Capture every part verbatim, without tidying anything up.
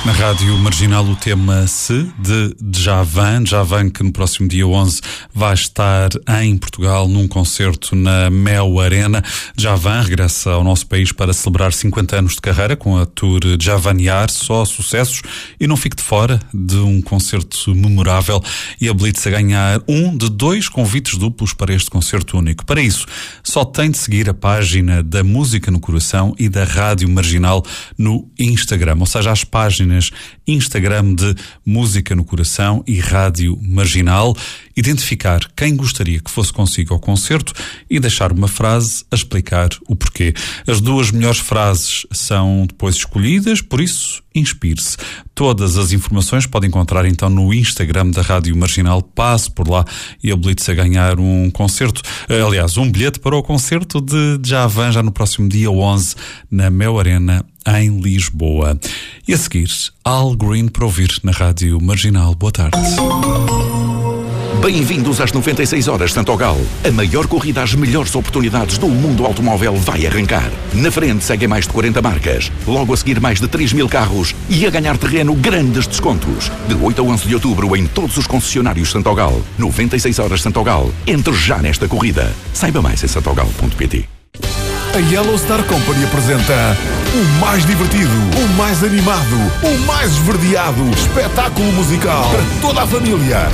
Na Rádio Marginal o tema Se, de Djavan. Djavan que no próximo dia onze vai estar em Portugal num concerto na Mel Arena. Djavan regressa ao nosso país para celebrar cinquenta anos de carreira com a tour Djavaniar, só sucessos, e não fique de fora de um concerto memorável e habilite-se a ganhar um de dois convites duplos para este concerto único. Para isso, só tem de seguir a página da Música no Coração e da Rádio Marginal no Instagram, ou seja, as páginas Instagram de Música no Coração e Rádio Marginal, identificar quem gostaria que fosse consigo ao concerto e deixar uma frase a explicar o porquê. As duas melhores frases são depois escolhidas, por isso inspire-se. Todas as informações pode encontrar então no Instagram da Rádio Marginal. Passe por lá e habilite-se a ganhar um concerto, aliás, um bilhete para o concerto de Djavan já no próximo dia onze na Mel Arena em Lisboa. E a seguir, Al Green para ouvir na Rádio Marginal. Boa tarde. Bem-vindos às noventa e seis horas Santogal. A maior corrida às melhores oportunidades do mundo automóvel vai arrancar. Na frente seguem mais de quarenta marcas. Logo a seguir mais de três mil carros e a ganhar terreno grandes descontos. De oito a onze de outubro em todos os concessionários Santogal. noventa e seis horas Santogal. Entre já nesta corrida. Saiba mais em santogal ponto pt. A Yellow Star Company apresenta o mais divertido, o mais animado, o mais esverdeado espetáculo musical para toda a família.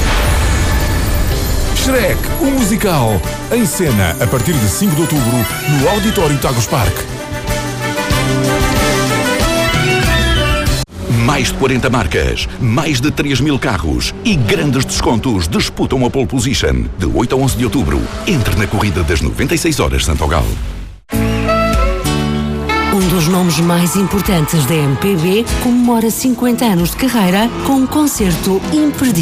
Shrek, o musical, em cena a partir de cinco de outubro no Auditório Tagus Park. Mais de quarenta marcas, mais de três mil carros e grandes descontos disputam a pole position. De oito a onze de outubro, entre na corrida das noventa e seis horas Santogal. Um dos nomes mais importantes da M P B comemora cinquenta anos de carreira com um concerto imperdível.